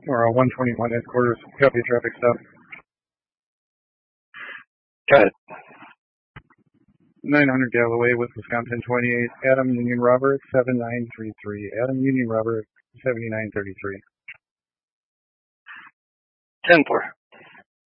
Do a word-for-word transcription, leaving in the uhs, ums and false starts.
Or uh, one twenty-one headquarters. Copy traffic stop. Got it. nine hundred Galloway with Wisconsin twenty-eight. Adam Union Robert seven nine three three. Adam Union Robert seventy-nine thirty-three. ten four.